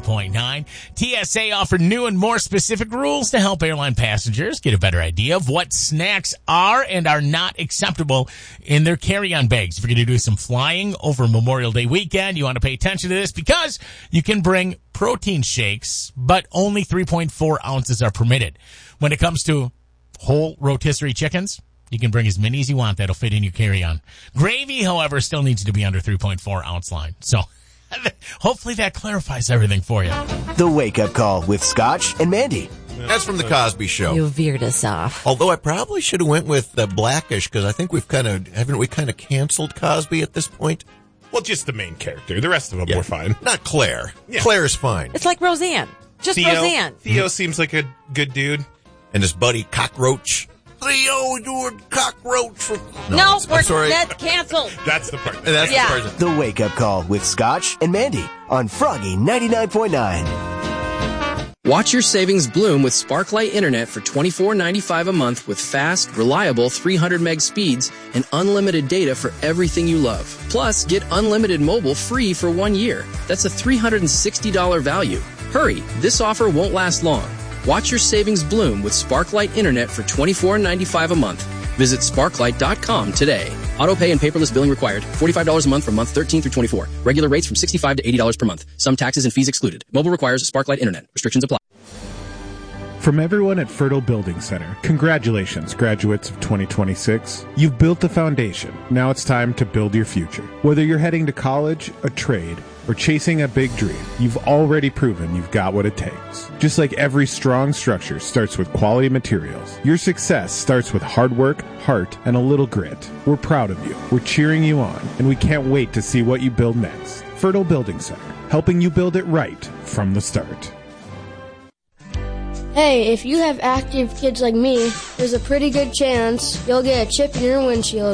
99.9. TSA offered new and more specific rules to help airline passengers get a better idea of what snacks are and are not acceptable in their carry-on bags. If you're going to do some flying over Memorial Day weekend, you want to pay attention to this because you can bring protein shakes, but only 3.4 ounces are permitted. When it comes to whole rotisserie chickens, you can bring as many as you want. That'll fit in your carry-on. Gravy, however, still needs to be under 3.4 ounce line. So hopefully that clarifies everything for you. The Wake Up Call with Scotch and Mandy. That's from the Cosby Show. You veered us off. Although I probably should have went with Blackish, because I think haven't we canceled Cosby at this point? Well, just the main character. The rest of them were fine. Not Claire. Yeah. Claire's fine. It's like Roseanne. Just Roseanne. Theo seems like a good dude. And his buddy Cockroach. Theo, you're Cockroach. No, I'm sorry. That's canceled. That's the part. That's the part. The Wake Up Call with Scotch and Mandy on Froggy 99.9. Watch your savings bloom with Sparklight Internet for $24.95 a month with fast, reliable 300 meg speeds and unlimited data for everything you love. Plus, get unlimited mobile free for 1 year. That's a $360 value. Hurry, this offer won't last long. Watch your savings bloom with Sparklight Internet for $24.95 a month. Visit sparklight.com today. Auto pay and paperless billing required. $45 a month from month 13 through 24. Regular rates from $65 to $80 per month. Some taxes and fees excluded. Mobile requires Sparklight Internet. Restrictions apply. From everyone at Fertile Building Center, congratulations, graduates of 2026. You've built the foundation. Now it's time to build your future. Whether you're heading to college, a trade, or chasing a big dream, you've already proven you've got what it takes. Just like every strong structure starts with quality materials, your success starts with hard work, heart, and a little grit. We're proud of you. We're cheering you on, and we can't wait to see what you build next. Fertile Building Center, helping you build it right from the start. Hey, if you have active kids like me, there's a pretty good chance you'll get a chip in your windshield.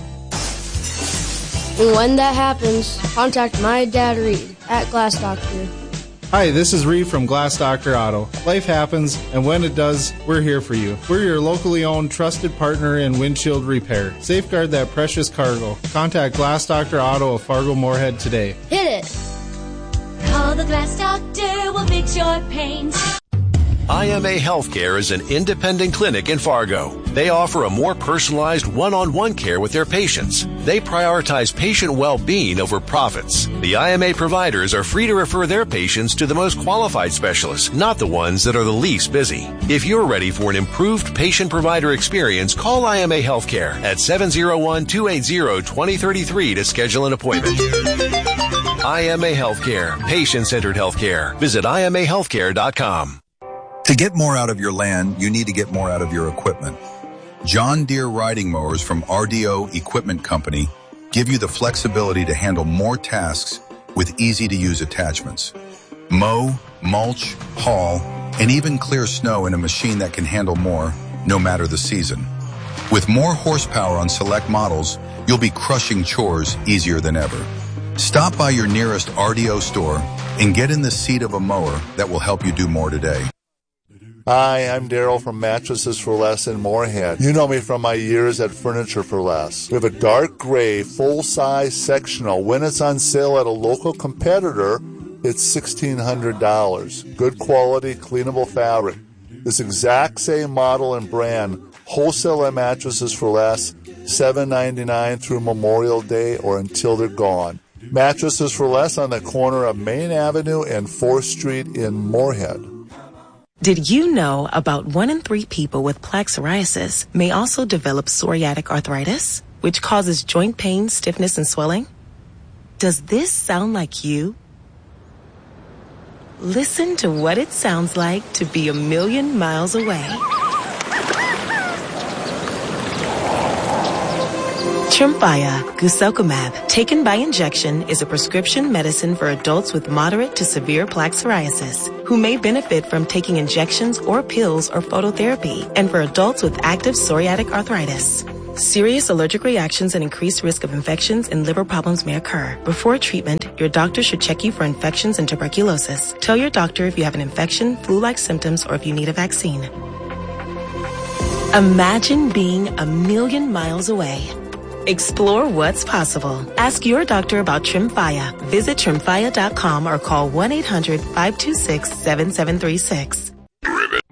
And when that happens, contact my dad, Reed, at Glass Doctor. Hi, this is Reed from Glass Doctor Auto. Life happens, and when it does, we're here for you. We're your locally owned, trusted partner in windshield repair. Safeguard that precious cargo. Contact Glass Doctor Auto of Fargo Moorhead today. Hit it! Call the Glass Doctor, we'll fix your paint. IMA Healthcare is an independent clinic in Fargo. They offer a more personalized one-on-one care with their patients. They prioritize patient well-being over profits. The IMA providers are free to refer their patients to the most qualified specialists, not the ones that are the least busy. If you're ready for an improved patient-provider experience, call IMA Healthcare at 701-280-2033 to schedule an appointment. IMA Healthcare, patient-centered healthcare. Visit IMAHealthcare.com. To get more out of your land, you need to get more out of your equipment. John Deere riding mowers from RDO Equipment Company give you the flexibility to handle more tasks with easy-to-use attachments. Mow, mulch, haul, and even clear snow in a machine that can handle more, no matter the season. With more horsepower on select models, you'll be crushing chores easier than ever. Stop by your nearest RDO store and get in the seat of a mower that will help you do more today. Hi, I'm Daryl from Mattresses for Less in Moorhead. You know me from my years at Furniture for Less. We have a dark gray, full-size sectional. When it's on sale at a local competitor, it's $1,600. Good quality, cleanable fabric. This exact same model and brand, wholesale at Mattresses for Less, $7.99 through Memorial Day or until they're gone. Mattresses for Less on the corner of Main Avenue and 4th Street in Moorhead. Did you know about 1 in 3 people with plaque psoriasis may also develop psoriatic arthritis, which causes joint pain, stiffness, and swelling? Does this sound like you? Listen to what it sounds like to be a million miles away. Tremfya guselkumab, taken by injection, is a prescription medicine for adults with moderate to severe plaque psoriasis who may benefit from taking injections or pills or phototherapy, and for adults with active psoriatic arthritis. Serious allergic reactions and increased risk of infections and liver problems may occur. Before treatment, your doctor should check you for infections and tuberculosis. Tell your doctor if you have an infection, flu-like symptoms, or if you need a vaccine. Imagine being a million miles away Explore what's possible. Ask your doctor about Tremfya. Visit Tremfya.com or call 1-800-526-7736.